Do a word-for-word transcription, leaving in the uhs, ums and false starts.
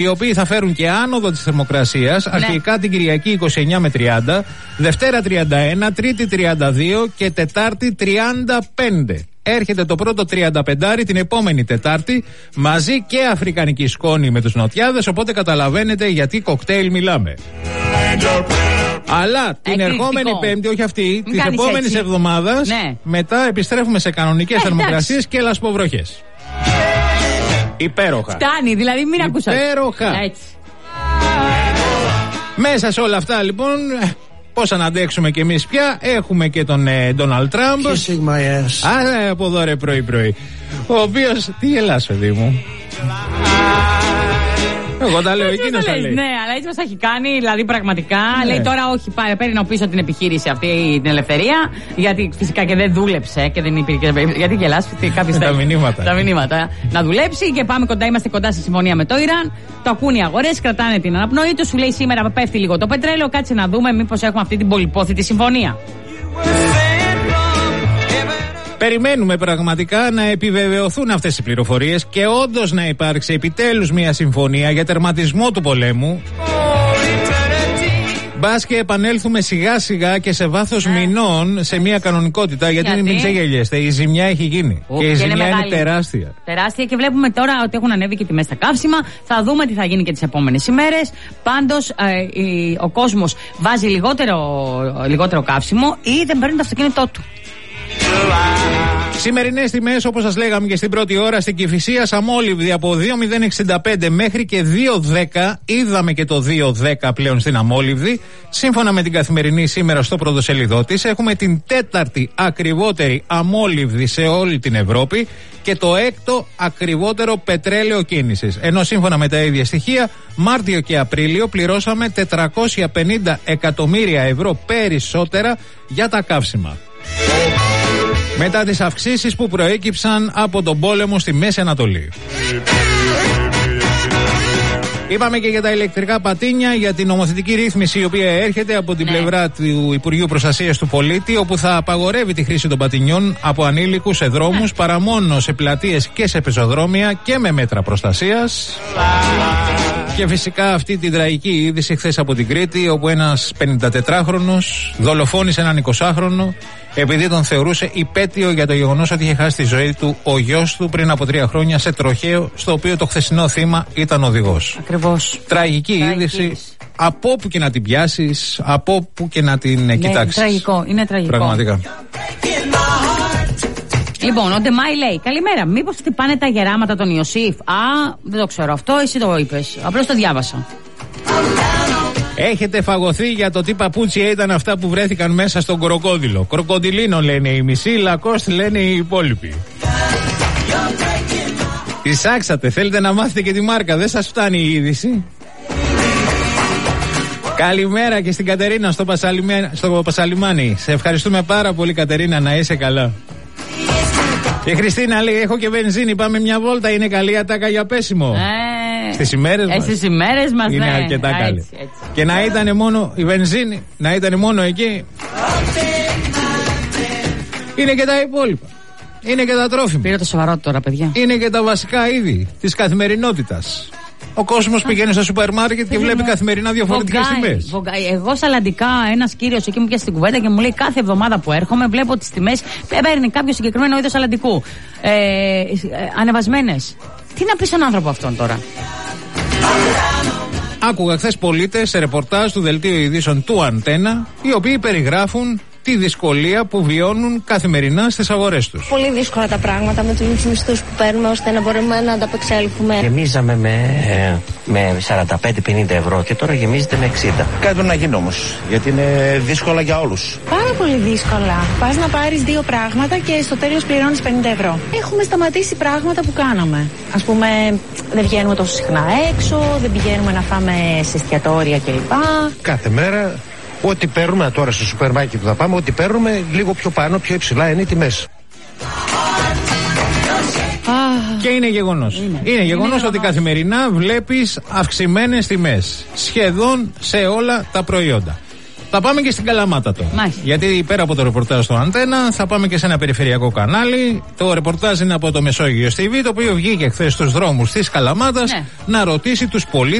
οι οποίοι θα φέρουν και άνοδο της θερμοκρασίας, ναι. Αρχικά την Κυριακή είκοσι εννιά με τριάντα, Δευτέρα τριάντα ένα, Τρίτη τριάντα δύο και Τετάρτη τριάντα πέντε. Έρχεται το πρώτο τριάντα πέντε την επόμενη Τετάρτη, μαζί και αφρικανική σκόνη με τους νοτιάδες, οπότε καταλαβαίνετε γιατί κοκτέιλ μιλάμε. Αλλά την εκρηκτικό. ερχόμενη Πέμπτη, όχι αυτή, της επόμενης εβδομάδας, ναι. Μετά επιστρέφουμε σε κανονικές ε, θερμοκρασίες και λασποβροχές. Υπέροχα. Φτάνει, δηλαδή μην ακούσατε. Υπέροχα. Έτσι. Μέσα σε όλα αυτά λοιπόν, πώς να αντέξουμε κι εμείς πια, έχουμε και τον Ντόναλντ Τραμπ. Άρα από εδώ ρε πρωί πρωί. Ο οποίος, τι γελάς παιδί μου? Εγώ τα λέω, εκείνος τα λέει. Ναι, αλλά έτσι μας έχει κάνει, δηλαδή πραγματικά. Ναι. Λέει τώρα όχι, παίρνω πίσω την επιχείρηση αυτή, την ελευθερία. Γιατί φυσικά και δεν δούλεψε και δεν υπήρχε. Γιατί γελάς, κάποιες τα μηνύματα. Τα μηνύματα. Να δουλέψει και πάμε κοντά, είμαστε κοντά στη συμφωνία με το Ιράν. Το ακούν οι αγορές, κρατάνε την αναπνοή του. Σου λέει σήμερα πέφτει λίγο το πετρέλαιο. Κάτσε να δούμε μήπως έχουμε αυτή την πολυπόθητη συμφωνία. Περιμένουμε πραγματικά να επιβεβαιωθούν αυτές οι πληροφορίες και όντως να υπάρξει επιτέλους μια συμφωνία για τερματισμό του πολέμου. Μπας και επανέλθουμε σιγά σιγά και σε βάθος μηνών σε μια κανονικότητα, γιατί, γιατί? μην ξεγελιέστε, η ζημιά έχει γίνει. Ο, και η ζημιά είναι, είναι τεράστια. Τεράστια και βλέπουμε τώρα ότι έχουν ανέβει και τιμές στα καύσιμα. Θα δούμε τι θα γίνει και τις επόμενες ημέρες. Πάντως ε, η, ο κόσμος βάζει λιγότερο, λιγότερο καύσιμο ή δεν παίρνει το αυτοκίνητό του. Σημερινές τιμές, όπως σας λέγαμε και στην πρώτη ώρα, στην Κηφισίας αμόλυβδη από δύο μηδέν εξήντα πέντε μέχρι και δύο δέκα. Είδαμε και το δύο δέκα πλέον στην αμόλυβδη. Σύμφωνα με την Καθημερινή σήμερα στο πρωτοσέλιδό της, έχουμε την τέταρτη ακριβότερη αμόλυβδη σε όλη την Ευρώπη και το έκτο ακριβότερο πετρέλαιο κίνησης. Ενώ σύμφωνα με τα ίδια στοιχεία, Μάρτιο και Απρίλιο πληρώσαμε τετρακόσια πενήντα εκατομμύρια ευρώ περισσότερα για τα καύσιμα. Μετά τις αυξήσεις που προέκυψαν από τον πόλεμο στη Μέση Ανατολή. Είπαμε και για τα ηλεκτρικά πατίνια, για την νομοθετική ρύθμιση η οποία έρχεται από την ναι. πλευρά του Υπουργείου Προστασίας του Πολίτη, όπου θα απαγορεύει τη χρήση των πατινιών από ανήλικους σε δρόμους, παρά μόνο σε πλατείες και σε πεζοδρόμια και με μέτρα προστασίας. Και φυσικά αυτή την τραγική είδηση χθες από την Κρήτη, όπου ένας πενηντατετράχρονος δολοφόνησε έναν εικοσάχρονο επειδή τον θεωρούσε υπέτειο για το γεγονός ότι είχε χάσει τη ζωή του ο γιος του πριν από τρία χρόνια σε τροχαίο, στο οποίο το χθεσινό θύμα ήταν οδηγός. Ακριβώς. Τραγική, Τραγική είδηση. Από όπου και να την πιάσεις, από όπου και να την ναι, κοιτάξεις. Τραγικό, είναι τραγικό. Πραγματικά. Λοιπόν, ο Ντεμάη λέει: καλημέρα, μήπως χτυπάνε τα γεράματα των Ιωσήφ? Α, δεν το ξέρω αυτό, εσύ το είπες. Απλώς το διάβασα. Έχετε φαγωθεί για το τι παπούτσια ήταν αυτά που βρέθηκαν μέσα στον κροκόδιλο. Κροκοντιλίνο λένε οι μισοί, Λακόστ λένε οι υπόλοιποι. Εισάξατε, θέλετε να μάθετε και τη μάρκα, δεν σας φτάνει η είδηση? Καλημέρα και στην Κατερίνα στο, στο Πασαλιμάνι. Σε ευχαριστούμε πάρα πολύ Κατερίνα, να είσαι καλά. Και η Χριστίνα λέει: έχω και βενζίνη, πάμε μια βόλτα, είναι καλή ατάκα για πέσιμο. Ε, στις ημέρες μας. Στις ημέρες μας είναι ναι. αρκετά Α, καλή. έτσι, έτσι. Και να ήταν μόνο η βενζίνη, να ήταν μόνο εκεί. Είναι και τα υπόλοιπα. Είναι και τα τρόφιμα. Πήρε το σοβαρό τώρα, παιδιά. Είναι και τα βασικά είδη της καθημερινότητας. Ο κόσμος πηγαίνει στο σούπερ μάρκετ και βλέπει καθημερινά διαφορετικές τιμές. Εγώ σαλαντικά, ένας κύριος εκεί μου πιάσει την κουβέντα και μου λέει: κάθε εβδομάδα που έρχομαι βλέπω τις τιμές. Παίρνει κάποιο συγκεκριμένο είδος σαλαντικού. Ε, ε, ανεβασμένες. Τι να πει στον άνθρωπο αυτόν τώρα? Άκουγα χθες πολίτες σε ρεπορτάζ του δελτίου ειδήσεων του Αντένα, οι οποίοι περιγράφουν τη δυσκολία που βιώνουν καθημερινά στις αγορές τους. Πολύ δύσκολα τα πράγματα με τους μισθούς που παίρνουμε ώστε να μπορούμε να ανταπεξέλθουμε. Γεμίζαμε με, με σαράντα πέντε πενήντα ευρώ και τώρα γεμίζεται με εξήντα. Κάτι πρέπει να γίνει όμως, γιατί είναι δύσκολα για όλους. Πάρα πολύ δύσκολα. Πας να πάρεις δύο πράγματα και στο τέλος πληρώνεις πενήντα ευρώ. Έχουμε σταματήσει πράγματα που κάναμε. Ας πούμε, δεν βγαίνουμε τόσο συχνά έξω, δεν πηγαίνουμε να φάμε σε εστιατόρια κλπ. Κάθε μέρα. Ό,τι παίρνουμε τώρα στο σούπερ μάρκετ που θα πάμε, ό,τι παίρνουμε λίγο πιο πάνω, πιο υψηλά είναι οι τιμές. Και είναι γεγονός. Είναι, είναι γεγονός είναι ότι καθημερινά βλέπεις αυξημένες τιμές σχεδόν σε όλα τα προϊόντα. Θα πάμε και στην Καλαμάτα τώρα. Μάλιστα. Γιατί πέρα από το ρεπορτάζ στο Αντένα, θα πάμε και σε ένα περιφερειακό κανάλι. Το ρεπορτάζ είναι από το Μεσόγειος τι βι, το οποίο βγήκε χθες στους δρόμους της Καλαμάτας, ναι, να ρωτήσει τους πολίτες